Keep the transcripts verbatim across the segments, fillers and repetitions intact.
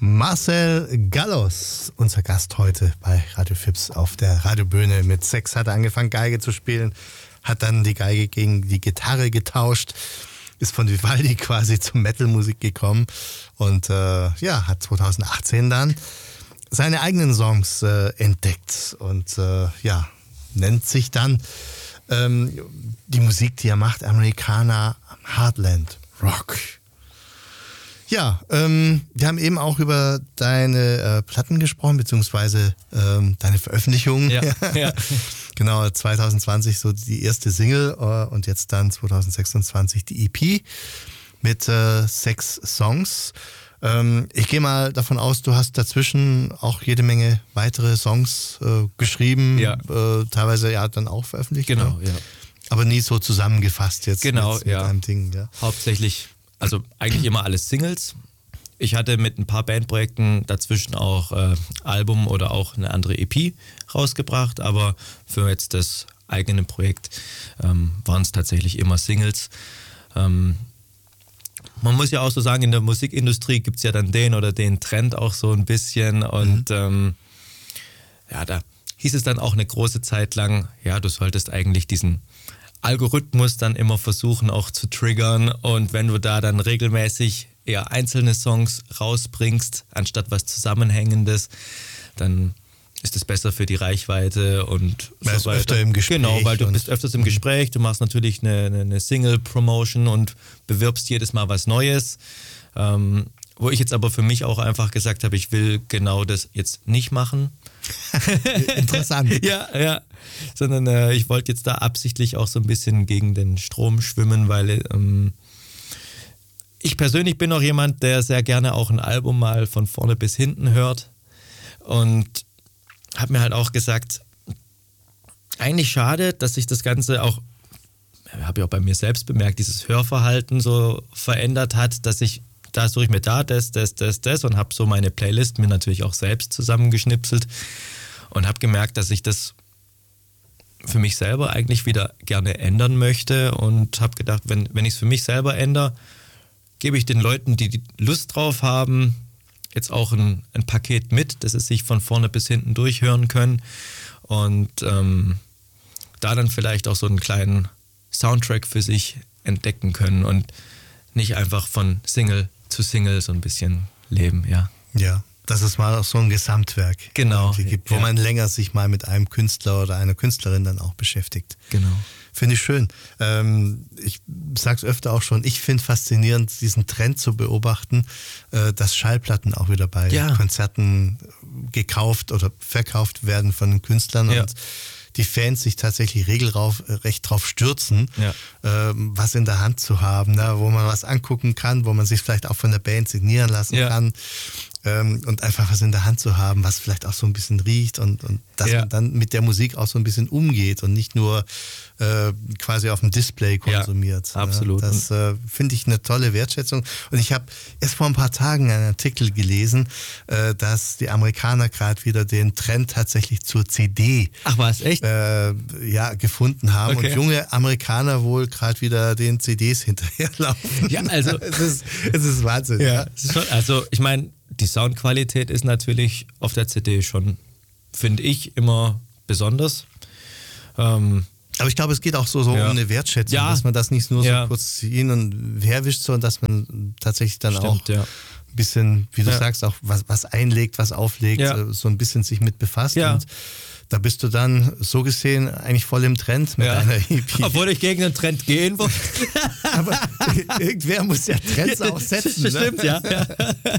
Marcel Gallos, unser Gast heute bei Radio Fips auf der Radiobühne. Mit sechs hat er angefangen, Geige zu spielen, hat dann die Geige gegen die Gitarre getauscht, ist von Vivaldi quasi zur Metal-Musik gekommen und äh, ja, hat zweitausendachtzehn dann seine eigenen Songs äh, entdeckt und äh, ja, nennt sich dann ähm, die Musik, die er macht, Americana Heartland Rock. Ja, ähm, wir haben eben auch über deine äh, Platten gesprochen, beziehungsweise ähm, deine Veröffentlichungen. Ja, ja. Genau, zwanzig zwanzig so die erste Single äh, und jetzt dann zwanzig sechsundzwanzig die E P mit äh, sechs Songs. Ähm, ich gehe mal davon aus, du hast dazwischen auch jede Menge weitere Songs äh, geschrieben, ja. äh, teilweise ja dann auch veröffentlicht. Genau, ne? ja. Aber nie so zusammengefasst jetzt genau, mit, mit ja. einem Ding. Ja. Hauptsächlich, also eigentlich immer alles Singles. Ich hatte mit ein paar Bandprojekten dazwischen auch äh, Album oder auch eine andere E P rausgebracht, aber für jetzt das eigene Projekt ähm, waren es tatsächlich immer Singles. Ähm, man muss ja auch so sagen, in der Musikindustrie gibt es ja dann den oder den Trend auch so ein bisschen und mhm. ähm, ja, da hieß es dann auch eine große Zeit lang, ja, du solltest eigentlich diesen Algorithmus dann immer versuchen auch zu triggern und wenn du da dann regelmäßig eher einzelne Songs rausbringst, anstatt was Zusammenhängendes, dann ist es besser für die Reichweite und man so ist öfter im Gespräch. Genau, weil du bist öfters im Gespräch, du machst natürlich eine, eine, eine Single-Promotion und bewirbst jedes Mal was Neues. Ähm, wo ich jetzt aber für mich auch einfach gesagt habe, ich will genau das jetzt nicht machen. Interessant. ja, ja. Sondern äh, ich wollte jetzt da absichtlich auch so ein bisschen gegen den Strom schwimmen, weil ähm, ich persönlich bin auch jemand, der sehr gerne auch ein Album mal von vorne bis hinten hört und habe mir halt auch gesagt, eigentlich schade, dass sich das Ganze auch, habe ich auch bei mir selbst bemerkt, dieses Hörverhalten so verändert hat, dass ich, da suche ich mir da das, das, das, das und habe so meine Playlist mir natürlich auch selbst zusammengeschnipselt und habe gemerkt, dass ich das für mich selber eigentlich wieder gerne ändern möchte und habe gedacht, wenn, wenn ich es für mich selber ändere, gebe ich den Leuten, die, die Lust drauf haben, jetzt auch ein, ein Paket mit, dass sie sich von vorne bis hinten durchhören können und ähm, da dann vielleicht auch so einen kleinen Soundtrack für sich entdecken können und nicht einfach von Single zu Single so ein bisschen leben, ja. Ja, dass es mal auch so ein Gesamtwerk genau, gibt, wo ja. man länger sich mal mit einem Künstler oder einer Künstlerin dann auch beschäftigt. Genau. Finde ich schön. Ähm, ich sage es öfter auch schon, ich finde faszinierend, diesen Trend zu beobachten, äh, dass Schallplatten auch wieder bei ja. Konzerten gekauft oder verkauft werden von den Künstlern ja. und die Fans sich tatsächlich regelrecht drauf stürzen, ja. ähm, was in der Hand zu haben, ne, wo man was angucken kann, wo man sich vielleicht auch von der Band signieren lassen ja. kann. Ähm, und einfach was in der Hand zu haben, was vielleicht auch so ein bisschen riecht und, und dass ja. man dann mit der Musik auch so ein bisschen umgeht und nicht nur äh, quasi auf dem Display konsumiert. Ja, absolut. Ne? Das äh, finde ich eine tolle Wertschätzung. Und ich habe erst vor ein paar Tagen einen Artikel gelesen, äh, dass die Amerikaner gerade wieder den Trend tatsächlich zur C D Ach was, echt? Äh, ja, gefunden haben okay. und junge Amerikaner wohl gerade wieder den C Ds hinterherlaufen. Ja, also es ist, es ist Wahnsinn. Ja, Ja. es ist schon, also ich meine, die Soundqualität ist natürlich auf der C D schon, finde ich, immer besonders. Ähm, Aber ich glaube, es geht auch so, so ja. um eine Wertschätzung, ja. dass man das nicht nur so ja. kurz ziehen und herwischt, sondern dass man tatsächlich dann Stimmt, auch ja. ein bisschen, wie du ja. sagst, auch was, was einlegt, was auflegt, ja. so ein bisschen sich mit befasst. Ja. Und da bist du dann so gesehen eigentlich voll im Trend mit ja. deiner E P. Obwohl ich gegen den Trend gehen wollte. Aber irgendwer muss ja Trends auch setzen. Stimmt, ne? ja. ja.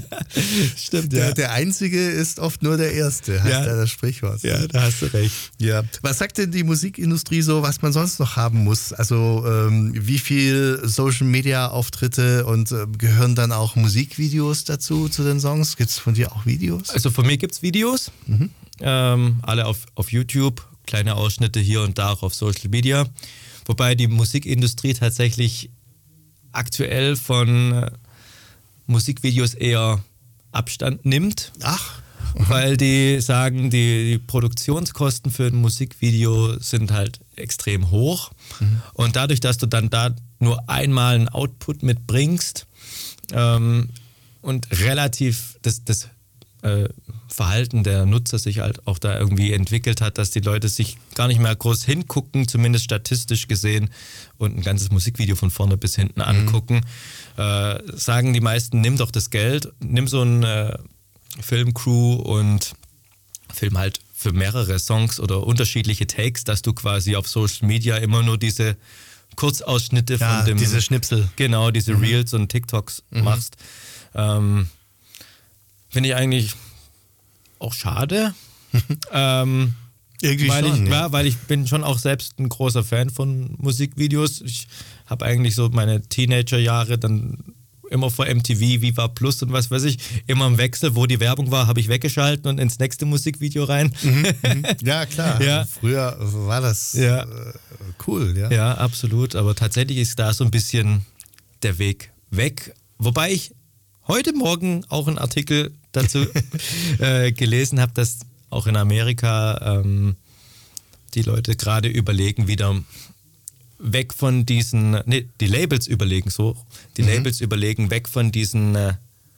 Stimmt, Der, ja. der Einzige ist oft nur der Erste, heißt Ja. ja das Sprichwort. Ja, da hast du recht. Ja. Was sagt denn die Musikindustrie so, was man sonst noch haben muss? Also ähm, wie viel Social-Media-Auftritte und äh, gehören dann auch Musikvideos dazu, zu den Songs? Gibt es von dir auch Videos? Also von mir gibt es Videos, mhm. ähm, alle auf, auf YouTube, kleine Ausschnitte hier und da auch auf Social Media. Wobei die Musikindustrie tatsächlich aktuell von äh, Musikvideos eher Abstand nimmt. Ach. Weil die sagen, die, die Produktionskosten für ein Musikvideo sind halt extrem hoch. Mhm. Und dadurch, dass du dann da nur einmal einen Output mitbringst ähm, und relativ das, das äh, Verhalten der Nutzer sich halt auch da irgendwie entwickelt hat, dass die Leute sich gar nicht mehr groß hingucken, zumindest statistisch gesehen, und ein ganzes Musikvideo von vorne bis hinten mhm. angucken. Äh, sagen die meisten, nimm doch das Geld, nimm so ein äh, Filmcrew und film halt für mehrere Songs oder unterschiedliche Takes, dass du quasi auf Social Media immer nur diese Kurzausschnitte ja, von dem... diese Schnipsel. Genau, diese mhm. Reels und TikToks mhm. machst. Ähm, Finde ich eigentlich auch schade. ähm, Irgendwie weil schon, ich, ja. ja, weil ich bin schon auch selbst ein großer Fan von Musikvideos. Ich habe eigentlich so meine Teenagerjahre dann immer vor M T V, Viva Plus und was weiß ich, immer im Wechsel, wo die Werbung war, habe ich weggeschalten und ins nächste Musikvideo rein. Mhm, ja, klar. Ja. Früher war das ja. äh, cool, ja. Ja, absolut. Aber tatsächlich ist da so ein bisschen der Weg weg. Wobei ich heute Morgen auch einen Artikel dazu äh, gelesen habe, dass auch in Amerika ähm, die Leute gerade überlegen, wieder weg von diesen, nee, die Labels überlegen so, die mhm. Labels überlegen, weg von diesen äh,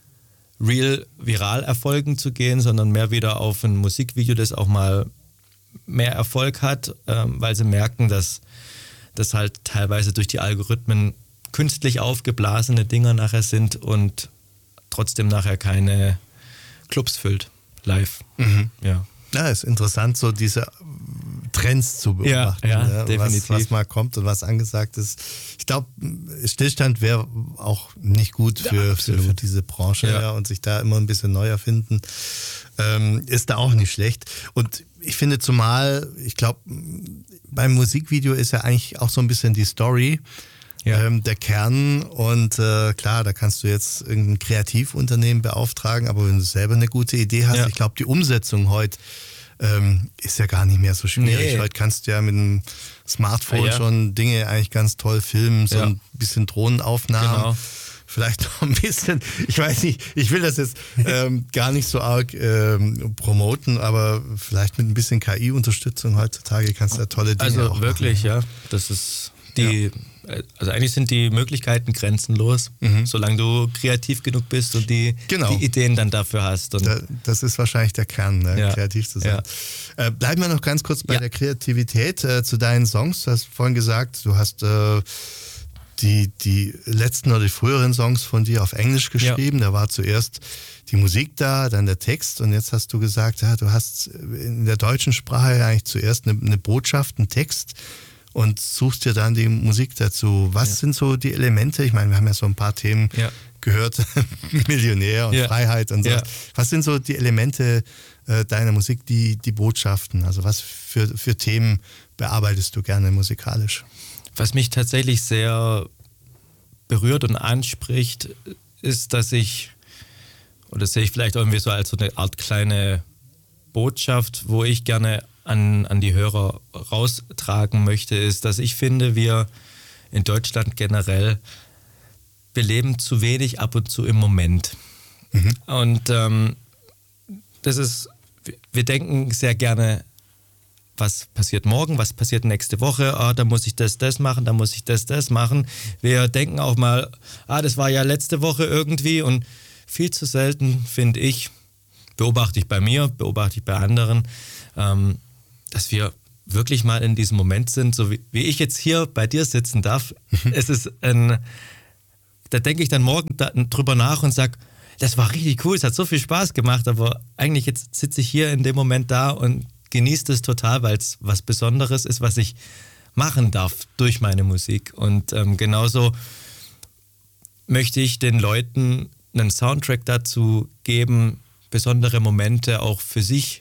Real-Viral-Erfolgen zu gehen, sondern mehr wieder auf ein Musikvideo, das auch mal mehr Erfolg hat, ähm, weil sie merken, dass das halt teilweise durch die Algorithmen künstlich aufgeblasene Dinger nachher sind und trotzdem nachher keine Clubs füllt, live. Mhm. Ja. Ja, ist interessant, so diese Trends zu beobachten, ja, ja, ja, definitiv. was, was mal kommt und was angesagt ist. Ich glaube, Stillstand wäre auch nicht gut für, ja, für, für diese Branche ja. Ja, und sich da immer ein bisschen neu erfinden, ähm, ist da auch nicht schlecht. Und ich finde zumal, ich glaube, beim Musikvideo ist ja eigentlich auch so ein bisschen die Story, Ja. Ähm, der Kern, und äh, klar, da kannst du jetzt irgendein Kreativunternehmen beauftragen, aber wenn du selber eine gute Idee hast, ja. ich glaube, die Umsetzung heute ähm, ist ja gar nicht mehr so schwierig. Nee. Heute kannst du ja mit dem Smartphone ja. schon Dinge eigentlich ganz toll filmen, so ja. ein bisschen Drohnenaufnahmen. Genau. Vielleicht noch ein bisschen, ich weiß nicht, ich will das jetzt ähm, gar nicht so arg ähm, promoten, aber vielleicht mit ein bisschen K I-Unterstützung heutzutage kannst du ja tolle Dinge also auch wirklich, machen. ja, das ist die... Ja. Also eigentlich sind die Möglichkeiten grenzenlos, mhm. solange du kreativ genug bist und die, genau. die Ideen dann dafür hast. Und da, das ist wahrscheinlich der Kern, ne? ja. kreativ zu sein. Ja. Äh, bleiben wir noch ganz kurz bei ja. der Kreativität äh, zu deinen Songs. Du hast vorhin gesagt, du hast äh, die, die letzten oder die früheren Songs von dir auf Englisch geschrieben. Ja. Da war zuerst die Musik da, dann der Text, und jetzt hast du gesagt, ja, du hast in der deutschen Sprache eigentlich zuerst eine, eine Botschaft, einen Text, und suchst dir dann die Musik dazu. Was ja. sind so die Elemente? Ich meine, wir haben ja so ein paar Themen ja. gehört, Millionär und ja. Freiheit und so. Ja. Was sind so die Elemente äh, deiner Musik, die, die Botschaften? Also was für, für Themen bearbeitest du gerne musikalisch? Was mich tatsächlich sehr berührt und anspricht, ist, dass ich, oder das sehe ich vielleicht irgendwie so als so eine Art kleine Botschaft, wo ich gerne An, an die Hörer raustragen möchte, ist, dass ich finde, wir in Deutschland generell, wir leben zu wenig ab und zu im Moment. Mhm. Und ähm, das ist, wir denken sehr gerne, was passiert morgen, was passiert nächste Woche, ah, da muss ich das, das machen, da muss ich das, das machen. Wir denken auch mal, ah, das war ja letzte Woche irgendwie, und viel zu selten, finde ich, beobachte ich bei mir, beobachte ich bei anderen, ähm, dass wir wirklich mal in diesem Moment sind, so wie, wie ich jetzt hier bei dir sitzen darf. Es ist ein, da denke ich dann morgen da, drüber nach und sage, das war richtig cool, es hat so viel Spaß gemacht, aber eigentlich jetzt sitze ich hier in dem Moment da und genieße es total, weil es was Besonderes ist, was ich machen darf durch meine Musik. Und ähm, genauso möchte ich den Leuten einen Soundtrack dazu geben, besondere Momente auch für sich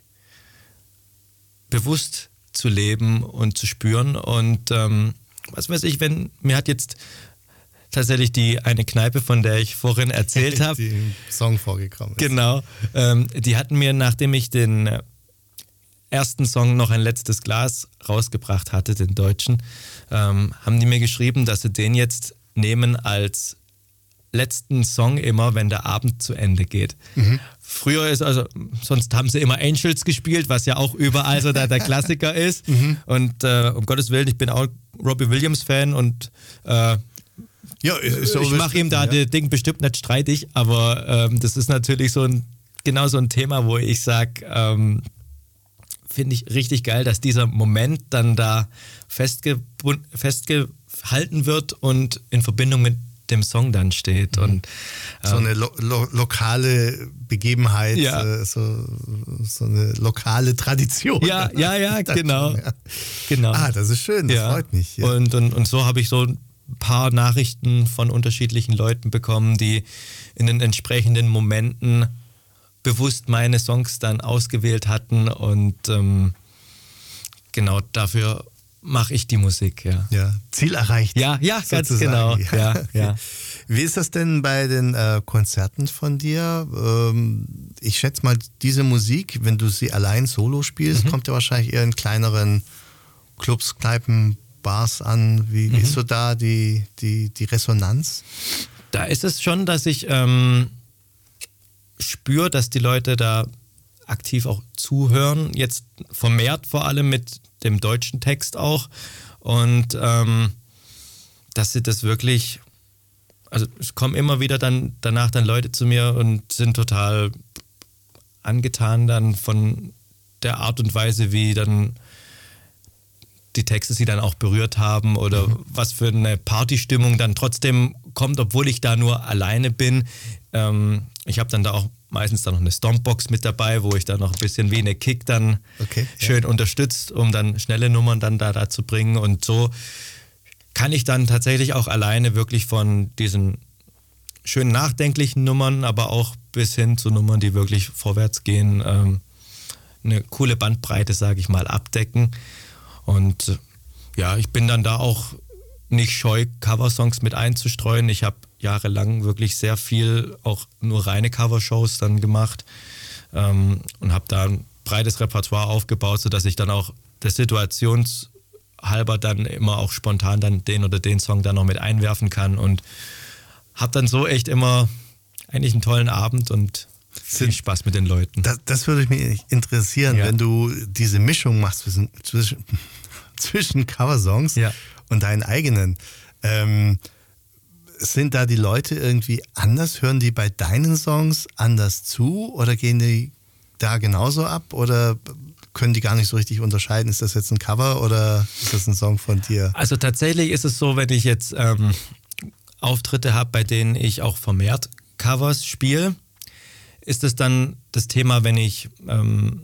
bewusst zu leben und zu spüren. Und ähm, was weiß ich, wenn mir hat jetzt tatsächlich die eine Kneipe, von der ich vorhin erzählt habe, die im Song vorgekommen ist. Genau, ähm, die hatten mir, nachdem ich den ersten Song noch ein letztes Glas rausgebracht hatte, den deutschen, ähm, haben die mir geschrieben, dass sie den jetzt nehmen als letzten Song immer, wenn der Abend zu Ende geht. Mhm. Früher ist also, sonst haben sie immer Angels gespielt, was ja auch überall so der, der Klassiker ist. Mhm. Und äh, um Gottes Willen, ich bin auch Robbie Williams Fan und äh, ja, ist so ich mache ihm da ja. das Ding bestimmt nicht streitig, aber ähm, das ist natürlich so ein genau so ein Thema, wo ich sage, ähm, finde ich richtig geil, dass dieser Moment dann da festgebund, festgehalten wird und in Verbindung mit dem Song dann steht. Und, ähm, so eine lo lo lokale Begebenheit, ja. äh, so, so eine lokale Tradition. Ja, ja, ja, genau. Ja. genau. Ah, das ist schön, das ja. freut mich. Ja. Und, und, und so habe ich so ein paar Nachrichten von unterschiedlichen Leuten bekommen, die in den entsprechenden Momenten bewusst meine Songs dann ausgewählt hatten und ähm, genau dafür mache ich die Musik, ja. Ja, Ziel erreicht. Ja, ja, ganz sozusagen. genau. Ja, okay. ja. Wie ist das denn bei den äh, Konzerten von dir? Ähm, ich schätze mal, diese Musik, wenn du sie allein solo spielst, mhm. kommt ja wahrscheinlich eher in kleineren Clubs, Kneipen, Bars an. Wie, wie mhm. ist so da die, die, die Resonanz? Da ist es schon, dass ich ähm, spüre, dass die Leute da aktiv auch zuhören, jetzt vermehrt vor allem mit dem deutschen Text auch und ähm, dass sie das wirklich, also es kommen immer wieder dann danach dann Leute zu mir und sind total angetan dann von der Art und Weise, wie dann die Texte sie dann auch berührt haben oder mhm. was für eine Partystimmung dann trotzdem kommt, obwohl ich da nur alleine bin. Ähm, ich habe dann da auch meistens dann noch eine Stompbox mit dabei, wo ich dann noch ein bisschen wie eine Kick dann okay, schön ja. unterstützt, um dann schnelle Nummern dann da, da zu bringen. Und so kann ich dann tatsächlich auch alleine wirklich von diesen schön nachdenklichen Nummern, aber auch bis hin zu Nummern, die wirklich vorwärts gehen, ähm, eine coole Bandbreite, sage ich mal, abdecken. Und äh, ja, ich bin dann da auch nicht scheu, Coversongs mit einzustreuen. Ich habe jahrelang wirklich sehr viel auch nur reine Covershows dann gemacht ähm, und habe da ein breites Repertoire aufgebaut, sodass ich dann auch der Situationshalber dann immer auch spontan dann den oder den Song dann noch mit einwerfen kann und habe dann so echt immer eigentlich einen tollen Abend und viel Spaß mit den Leuten. Das, das würde mich interessieren, ja. wenn du diese Mischung machst zwischen, zwischen, zwischen Coversongs ja. und deinen eigenen. Ähm, sind da die Leute irgendwie anders? Hören die bei deinen Songs anders zu oder gehen die da genauso ab oder können die gar nicht so richtig unterscheiden? Ist das jetzt ein Cover oder ist das ein Song von dir? Also tatsächlich ist es so, wenn ich jetzt ähm, Auftritte habe, bei denen ich auch vermehrt Covers spiele, ist es dann das Thema, wenn ich ähm,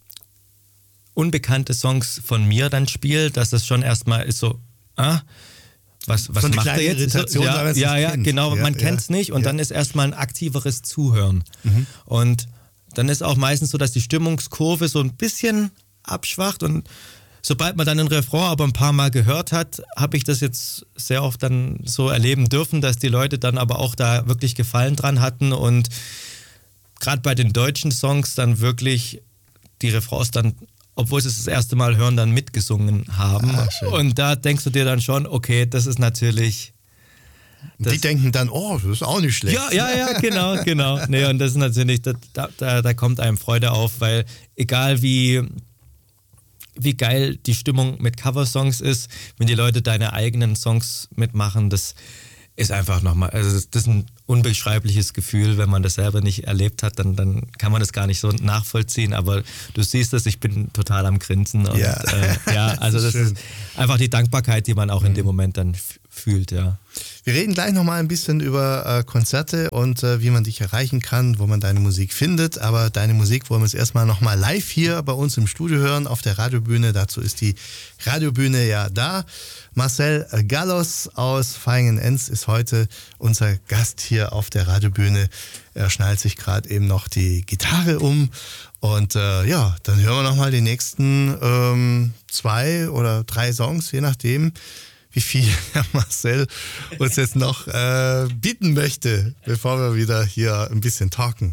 unbekannte Songs von mir dann spiele, dass das schon erstmal ist so, ah, was, was so macht er jetzt? Irritation, ja, ja, ja, genau, ja, man ja, kennt es nicht und ja. dann ist erstmal ein aktiveres Zuhören. Mhm. Und dann ist auch meistens so, dass die Stimmungskurve so ein bisschen abschwacht und sobald man dann ein Refrain aber ein paar Mal gehört hat, habe ich das jetzt sehr oft dann so erleben dürfen, dass die Leute dann aber auch da wirklich Gefallen dran hatten und gerade bei den deutschen Songs dann wirklich die Refrains dann, obwohl sie es das erste Mal hören, dann mitgesungen haben. Ah, und da denkst du dir dann schon, okay, das ist natürlich... Das die denken dann, oh, das ist auch nicht schlecht. Ja, ja, ja, genau, genau. Nee, und das ist natürlich, da, da, da kommt einem Freude auf, weil egal wie, wie geil die Stimmung mit Coversongs ist, wenn die Leute deine eigenen Songs mitmachen, das ist einfach nochmal, also das ist ein unbeschreibliches Gefühl, wenn man das selber nicht erlebt hat, dann, dann kann man das gar nicht so nachvollziehen, aber du siehst es, ich bin total am Grinsen und ja, äh, ja also das, das ist einfach die Dankbarkeit, die man auch in dem Moment dann fühlt, ja. Wir reden gleich nochmal ein bisschen über äh, Konzerte und äh, wie man dich erreichen kann, wo man deine Musik findet. Aber deine Musik wollen wir jetzt erstmal nochmal live hier bei uns im Studio hören, auf der Radiobühne. Dazu ist die Radiobühne ja da. Marcel Gallos aus Vaihingen-Enz ist heute unser Gast hier auf der Radiobühne. Er schnallt sich gerade eben noch die Gitarre um. Und äh, ja, dann hören wir nochmal die nächsten ähm, zwei oder drei Songs, je nachdem, wie viel Herr Marcel uns jetzt noch äh, bieten möchte, bevor wir wieder hier ein bisschen talken.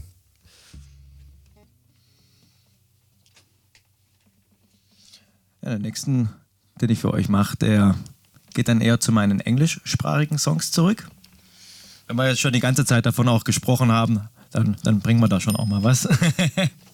Ja, den nächsten, den ich für euch mache, der geht dann eher zu meinen englischsprachigen Songs zurück. Wenn wir jetzt schon die ganze Zeit davon auch gesprochen haben, dann, dann bringen wir da schon auch mal was.